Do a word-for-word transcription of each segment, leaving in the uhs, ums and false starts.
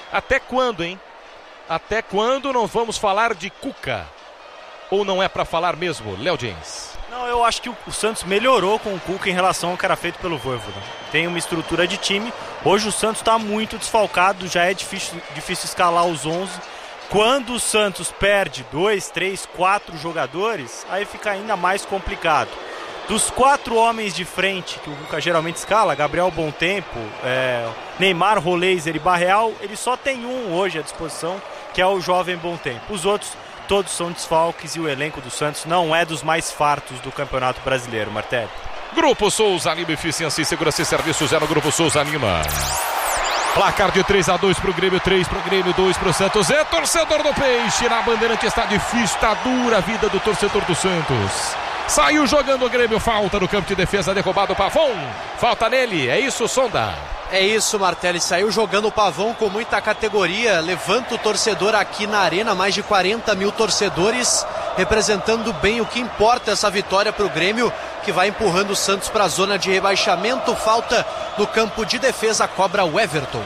Até quando, hein? Até quando não vamos falar de Cuca? Ou não é para falar mesmo, Léo James? Não, eu acho que o, o Santos melhorou com o Cuca em relação ao que era feito pelo Vojvoda. Tem uma estrutura de time. Hoje o Santos está muito desfalcado, já é difícil, difícil escalar os onze. Quando o Santos perde dois, três, quatro jogadores, aí fica ainda mais complicado. Dos quatro homens de frente que o Cuca geralmente escala, Gabriel Bom Tempo, é, Neymar, Roleiser e Barreal, ele só tem um hoje à disposição, que é o jovem Bom Tempo. Os outros todos são desfalques e o elenco do Santos não é dos mais fartos do Campeonato Brasileiro, Martelli. Grupo Souza Lima, eficiência e segurança e serviços é no Grupo Souza Lima. Placar de três a dois pro Grêmio, três pro Grêmio, dois pro Santos. É torcedor do Peixe, na Bandeirante está difícil, está dura a vida do torcedor do Santos. Saiu jogando o Grêmio, falta no campo de defesa, derrubado o Pavão. Falta nele, é isso, Sonda? É isso, Martelli, saiu jogando o Pavão com muita categoria, levanta o torcedor aqui na arena, mais de quarenta mil torcedores, representando bem o que importa essa vitória para o Grêmio, que vai empurrando o Santos para a zona de rebaixamento. Falta no campo de defesa, cobra o Everton.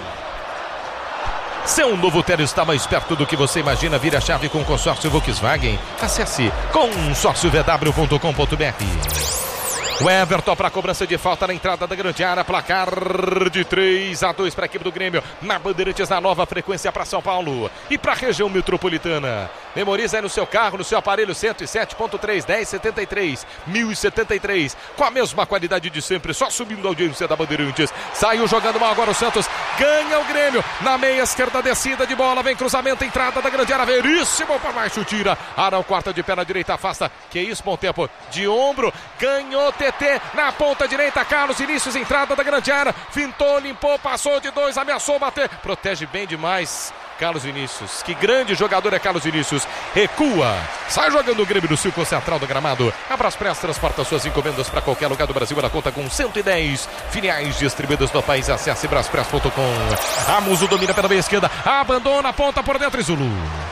Seu novo Télio está mais perto do que você imagina. Vira a chave com o consórcio Volkswagen. Acesse consórcio v w ponto com ponto b r. O Everton para a cobrança de falta na entrada da grande área. Placar de três a dois para a equipe do Grêmio. Na Bandeirantes, na nova frequência para São Paulo e para a região metropolitana. Memoriza aí no seu carro, no seu aparelho cento e sete ponto três, dez setenta e três, mil e setenta e três. Com a mesma qualidade de sempre, só subindo a audiência da Bandeirantes. Saiu jogando mal agora o Santos. Ganha o Grêmio. Na meia esquerda, descida de bola. Vem cruzamento, entrada da grande área. Veríssimo para baixo, tira. Arão quarta de pé na direita, afasta. Que isso, bom tempo. De ombro. Ganhou T T na ponta direita. Carlos Vinícius, entrada da grande área. Fintou, limpou, passou de dois, ameaçou bater. Protege bem demais Carlos Vinícius. Que grande jogador é Carlos Vinícius. Recua. Sai jogando o Grêmio no círculo central do gramado. A Braspress transporta suas encomendas para qualquer lugar do Brasil. Ela conta com cento e dez filiais distribuídas no país. Acesse braspress ponto com. Amuso domina pela meia esquerda. Abandona a ponta por dentro. Zulu.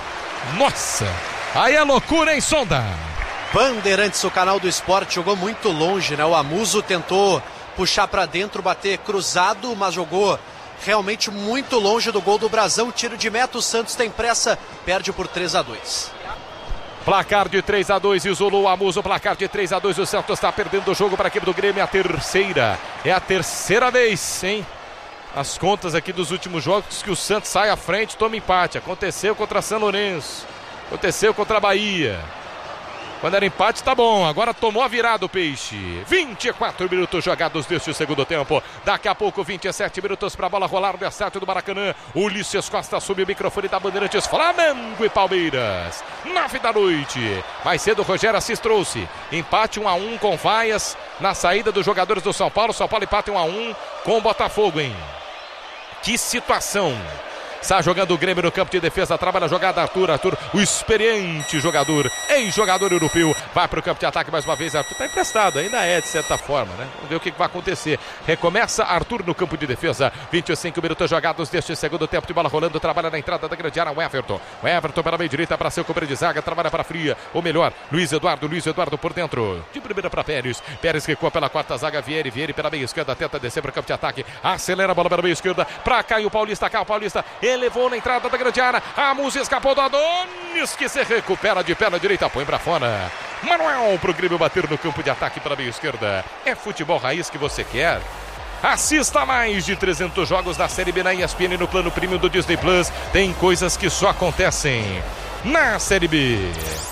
Nossa. Aí é loucura, hein, Sonda? Bandeirantes, o canal do esporte, jogou muito longe, né? O Amuso tentou puxar para dentro, bater cruzado, mas jogou realmente muito longe do gol do Brasão. Tiro de meta, o Santos tem pressa, perde por três a dois. Placar de três a dois, isolou o Amuso. Placar de três a dois, o Santos está perdendo o jogo para a equipe do Grêmio. É a terceira, é a terceira vez, hein? As contas aqui dos últimos jogos que o Santos sai à frente, toma empate. Aconteceu contra São Lourenço, aconteceu contra a Bahia. Quando era empate, tá bom. Agora tomou a virada o Peixe. vinte e quatro minutos jogados deste segundo tempo. Daqui a pouco, vinte e sete minutos para a bola rolar no estádio do Maracanã. Ulisses Costa assume o microfone da Bandeirantes. Flamengo e Palmeiras. Nove da noite. Mais cedo, o Rogério Assis trouxe. Empate um a um com vaias na saída dos jogadores do São Paulo. São Paulo empata um a um com o Botafogo, hein? Que situação. Está jogando o Grêmio no campo de defesa, trabalha a jogada Arthur, Arthur, o experiente jogador, ex-jogador europeu, vai para o campo de ataque mais uma vez. Arthur está emprestado, ainda é de certa forma, né? Vamos ver o que vai acontecer. Recomeça Arthur no campo de defesa, vinte e cinco minutos jogados deste segundo tempo, de bola rolando, trabalha na entrada da grande área, o Everton. O Everton pela meia direita para seu companheiro de zaga, trabalha para a fria, ou melhor, Luiz Eduardo, Luiz Eduardo por dentro, de primeira para Pérez, Pérez recua pela quarta zaga, Vieri, Vieri pela meia esquerda, tenta descer para o campo de ataque, acelera a bola pela meia esquerda, para Caio Paulista, Caio Paulista, elevou na entrada da grande área, a música escapou do Adonis, que se recupera de pé na direita, põe pra fora. Manuel pro Grêmio bater no campo de ataque pela meia esquerda. É futebol raiz que você quer? Assista mais de trezentos jogos da Série B na E S P N no plano premium do Disney Plus. Tem coisas que só acontecem na Série B.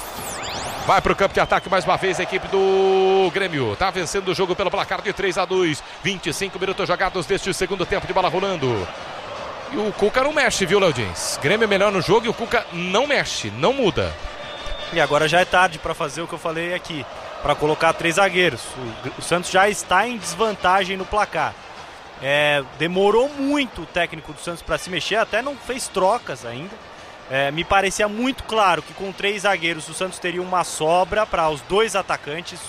Vai para o campo de ataque mais uma vez a equipe do Grêmio. Tá vencendo o jogo pelo placar de três a dois. vinte e cinco minutos jogados deste segundo tempo, de bola rolando. E o Cuca não mexe, viu, Léo Dins? Grêmio é melhor no jogo e o Cuca não mexe, não muda. E agora já é tarde para fazer o que eu falei aqui, para colocar três zagueiros. O, o Santos já está em desvantagem no placar. É, demorou muito o técnico do Santos para se mexer, até não fez trocas ainda. É, me parecia muito claro que com três zagueiros o Santos teria uma sobra para os dois atacantes,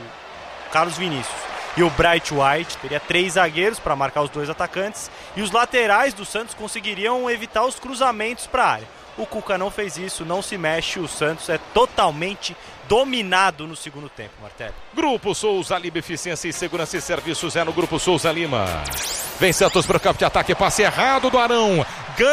o Carlos Vinícius e o Bright White, teria três zagueiros para marcar os dois atacantes, e os laterais do Santos conseguiriam evitar os cruzamentos para a área. O Cuca não fez isso, não se mexe, o Santos é totalmente dominado no segundo tempo, Martelli. Grupo Souza Lima, eficiência e segurança e serviços é no Grupo Souza Lima. Vem Santos para o campo de ataque, passe errado do Arão.